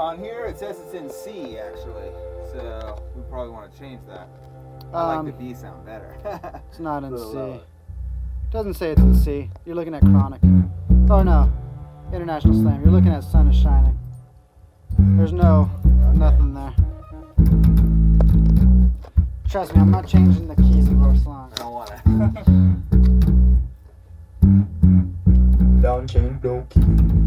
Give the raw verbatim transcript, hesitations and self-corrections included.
On here it says it's in C actually, so we probably want to change that. I Um, like the B sound better. It's not in Little C. lower. Doesn't say it's in C. You're looking at Chronic. Oh no, International Slam. You're looking at Sun is Shining. There's no nothing there. Trust me, I'm not changing the keys of our song. I don't want to. Don't change no key.